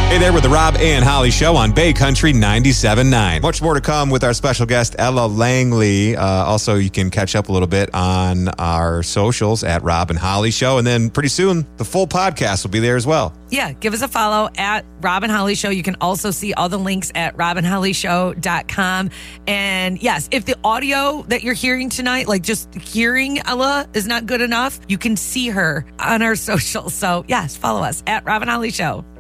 Hey there with the Rob and Holly Show on Bay Country 97.9. Much more to come with our special guest, Ella Langley. Also, you can catch up a little bit on our socials at Rob and Holly Show. And then pretty soon, the full podcast will be there as well. Yeah, give us a follow at Rob and Holly Show. You can also see all the links at robandhollyshow.com. And yes, if the audio that you're hearing tonight, like just hearing Ella is not good enough, you can see her on our socials. So yes, follow us at Rob and Holly Show.